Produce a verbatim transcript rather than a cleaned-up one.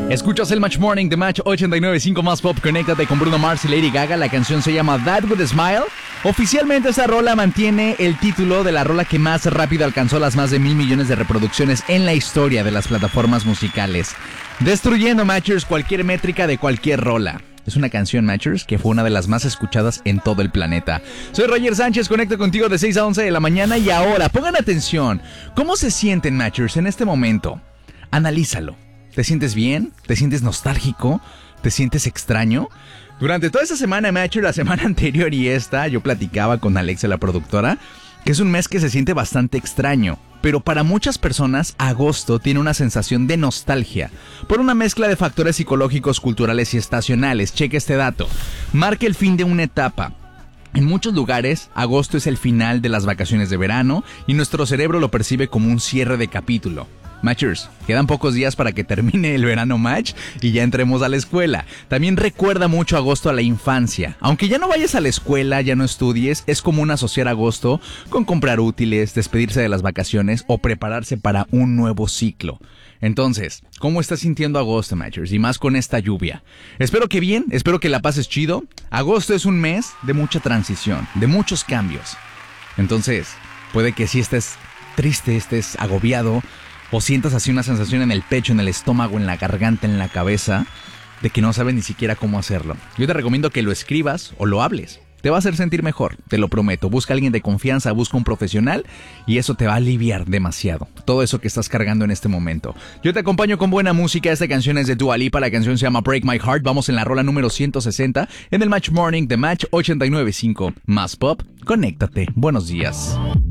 Escuchas el Match Morning de Match ochenta y nueve punto cinco Más Pop. Conéctate con Bruno Mars y Lady Gaga. La canción se llama That With A Smile. Oficialmente esta rola mantiene el título de la rola que más rápido alcanzó las más de mil millones de reproducciones en la historia de las plataformas musicales, destruyendo, Matchers, cualquier métrica de cualquier rola. Es una canción, Matchers, que fue una de las más escuchadas en todo el planeta. Soy Roger Sánchez, conecto contigo de seis a once de la mañana. Y ahora, pongan atención. ¿Cómo se sienten, Matchers, en este momento? Analízalo. ¿Te sientes bien? ¿Te sientes nostálgico? ¿Te sientes extraño? Durante toda esta semana, Matcher, la semana anterior y esta, yo platicaba con Alexa, la productora, que es un mes que se siente bastante extraño. Pero para muchas personas, agosto tiene una sensación de nostalgia por una mezcla de factores psicológicos, culturales y estacionales. Cheque este dato. Marca el fin de una etapa. En muchos lugares, agosto es el final de las vacaciones de verano y nuestro cerebro lo percibe como un cierre de capítulo. Matchers, quedan pocos días para que termine el verano Match y ya entremos a la escuela. También recuerda mucho agosto a la infancia. Aunque ya no vayas a la escuela, ya no estudies, es común asociar agosto con comprar útiles, despedirse de las vacaciones o prepararse para un nuevo ciclo. Entonces, ¿cómo estás sintiendo agosto, Matchers? Y más con esta lluvia. Espero que bien, espero que la pases chido. Agosto es un mes de mucha transición, de muchos cambios. Entonces, puede que si estés triste, estés agobiado, o sientas así una sensación en el pecho, en el estómago, en la garganta, en la cabeza, de que no sabes ni siquiera cómo hacerlo. Yo te recomiendo que lo escribas o lo hables. Te va a hacer sentir mejor, te lo prometo. Busca a alguien de confianza, busca un profesional y eso te va a aliviar demasiado. Todo eso que estás cargando en este momento. Yo te acompaño con buena música. Esta canción es de Dua Lipa. La canción se llama Break My Heart. Vamos en la rola número ciento sesenta en el Match Morning de Match ochenta y nueve punto cinco Más Pop. Conéctate. Buenos días.